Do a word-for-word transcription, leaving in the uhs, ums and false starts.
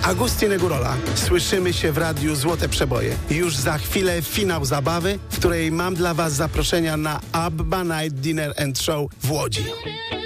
Agustin Górola. Słyszymy się w radiu Złote Przeboje. Już za chwilę finał zabawy, w której mam dla Was zaproszenia na Abba Night Dinner and Show w Łodzi.